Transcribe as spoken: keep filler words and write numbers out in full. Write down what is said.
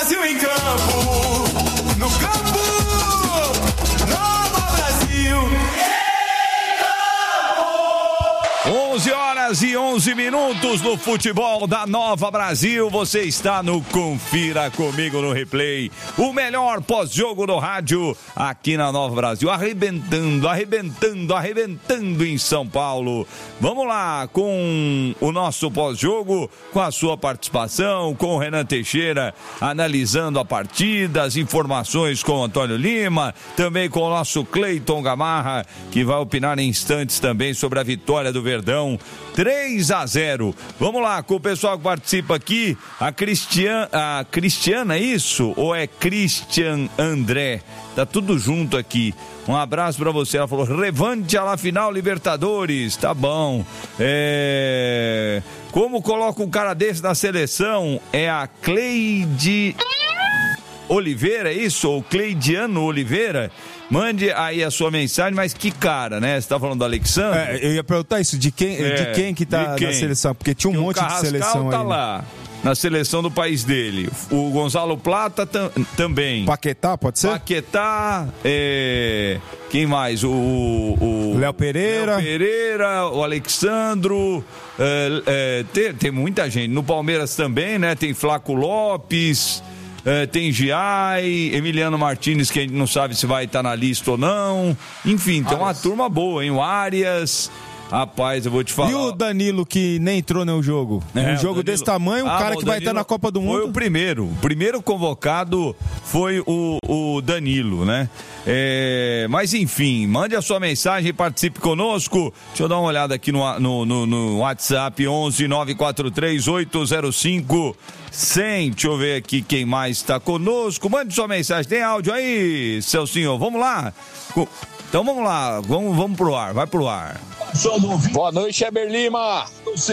Brasil em campo, no campo, Nova Brasil. onze horas e onze minutos no futebol da Nova Brasil. Você está no Confira Comigo no Replay. O melhor pós-jogo do rádio aqui na Nova Brasil. Arrebentando, arrebentando, arrebentando em São Paulo. Vamos lá com o nosso pós-jogo, com a sua participação, com o Renan Teixeira analisando a partida, as informações com o Antônio Lima, também com o nosso Cleiton Gamarra, que vai opinar em instantes também sobre a vitória do Verdão. três a zero. Vamos lá, com o pessoal que participa aqui, a Cristian, a Cristiana, isso? Ou é Christian André? Tá tudo junto aqui. Um abraço pra você. Ela falou, Revante à la final Libertadores. Tá bom. É... Como coloca um cara desse na seleção? É a Cleide Oliveira, é isso? Ou Cleidiano Oliveira? Mande aí a sua mensagem, mas que cara, né? Você tá falando do Alexandre? É, eu ia perguntar isso, de quem, é, de quem que tá quem? na seleção? Porque tinha um Porque monte de seleção tá aí. Lá, na seleção do país dele. O Gonzalo Plata tam, também. Paquetá, pode ser? Paquetá, é... quem mais? O... o Léo Pereira. Léo Pereira, o Alexandro, é, é, tem, tem muita gente. No Palmeiras também, né? Tem Flaco Lopes... É, tem Giai, Emiliano Martins, que a gente não sabe se vai estar na lista ou não. Enfim, tem uma turma boa, hein? O Arias. Rapaz, eu vou te falar. E o Danilo, que nem entrou no jogo? É, um jogo Danilo... desse tamanho, um ah, cara que vai estar na Copa do Mundo. Foi o primeiro. O primeiro convocado foi o, o Danilo, né? É, mas enfim, mande a sua mensagem e participe conosco. Deixa eu dar uma olhada aqui no, no, no, no WhatsApp onze nove quatro três oito zero cinco cem. Deixa eu ver aqui quem mais está conosco. Mande sua mensagem. Tem áudio aí, seu senhor? Vamos lá? Então vamos lá, vamos, vamos pro ar, vai pro ar. Boa noite, Eber Lima.